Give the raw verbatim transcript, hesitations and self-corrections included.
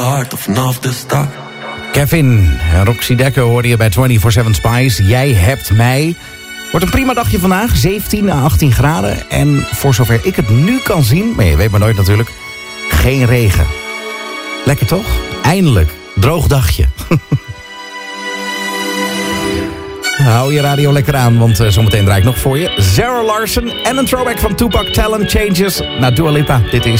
Hard vanaf de start. Kevin en Roxy Dekker hoorde je bij vierentwintig zeven Spice. Jij hebt mij. Wordt een prima dagje vandaag, zeventien à achttien graden. En voor zover ik het nu kan zien, maar je weet maar nooit natuurlijk, geen regen. Lekker toch? Eindelijk. Droog dagje. Hou je radio lekker aan, want uh, zometeen draai ik nog voor je Zara Larsson en een throwback van Tupac, Talent Changes. Naar Dua Lipa. Dit is